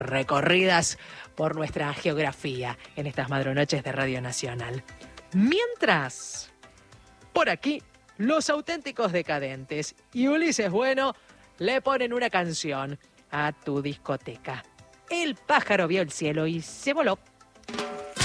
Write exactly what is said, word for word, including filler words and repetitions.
recorridas por nuestra geografía en estas madrunoches de Radio Nacional. Mientras, por aquí, los auténticos decadentes y Ulises Bueno le ponen una canción a tu discoteca. El pájaro vio el cielo y se voló.